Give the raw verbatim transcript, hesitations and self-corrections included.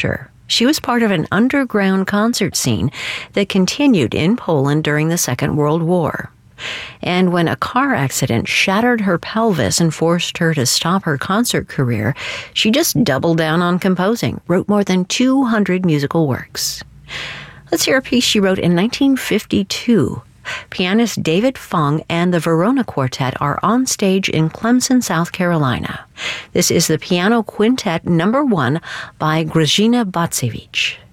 actor. She was part of an underground concert scene that continued in Poland during the Second World War. And when a car accident shattered her pelvis and forced her to stop her concert career, she just doubled down on composing, wrote more than two hundred musical works. Let's hear a piece she wrote in nineteen fifty-two. Pianist David Fung and the Verona Quartet are on stage in Clemson, South Carolina. This is the Piano Quintet Number One by Grażyna Bacewicz.